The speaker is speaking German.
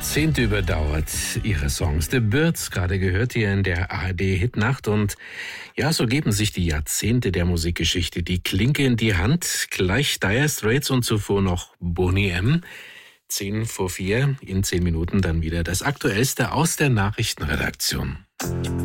Jahrzehnte überdauert, ihre Songs. The Byrds, gerade gehört hier in der ARD-Hitnacht. Und ja, so geben sich die Jahrzehnte der Musikgeschichte die Klinke in die Hand. Gleich Dire Straits und zuvor noch Boney M. 4:10. In 10 Minuten dann wieder das Aktuellste aus der Nachrichtenredaktion.